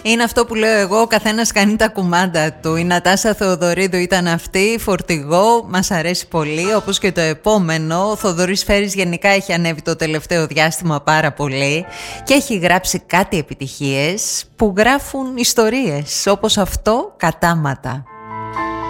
Είναι αυτό που λέω εγώ, ο καθένας κάνει τα κουμάντα του. Η Νατάσα Θεοδωρίδου ήταν αυτή, φορτηγό, μας αρέσει πολύ, όπως και το επόμενο. Ο Θοδωρής Φέρης γενικά έχει ανέβει το τελευταίο διάστημα πάρα πολύ και έχει γράψει κάτι επιτυχίες που γράφουν ιστορίες, όπως αυτό, κατάματα.